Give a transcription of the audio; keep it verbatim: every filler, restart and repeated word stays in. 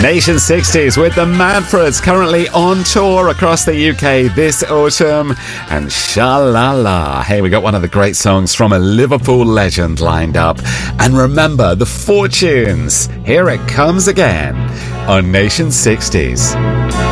Nation sixties with the Manfreds, currently on tour across the U K this autumn. And Sha-La-La. Hey, we got one of the great songs from a Liverpool legend lined up. And remember, the Fortunes. Here it comes again on Nation sixties.